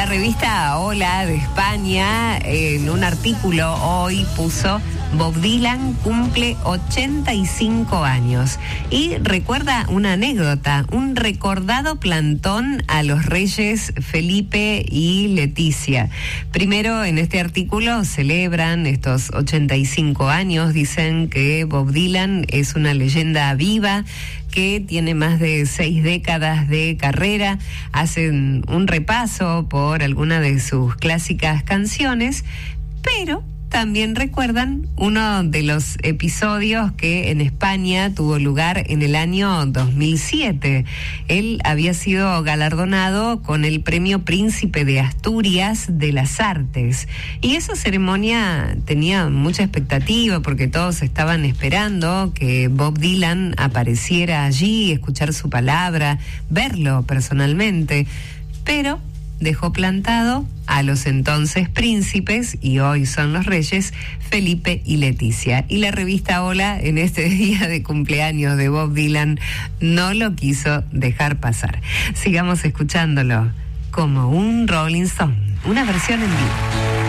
La revista Hola de España, en un artículo hoy puso: Bob Dylan cumple 85 años y recuerda una anécdota, un recordado plantón a los reyes Felipe y Leticia. Primero, en este artículo celebran estos 85 años, dicen que Bob Dylan es una leyenda viva, que tiene más de 6 décadas de carrera, hacen un repaso por alguna de sus clásicas canciones, pero también recuerdan uno de los episodios que en España tuvo lugar en el año 2007. Él había sido galardonado con el Premio Príncipe de Asturias de las Artes. Y esa ceremonia tenía mucha expectativa porque todos estaban esperando que Bob Dylan apareciera allí, escuchar su palabra, verlo personalmente. Pero dejó plantado a los entonces príncipes, y hoy son los reyes, Felipe y Leticia. Y la revista Hola, en este día de cumpleaños de Bob Dylan, no lo quiso dejar pasar. Sigamos escuchándolo como un Rolling Stone, una versión en vivo.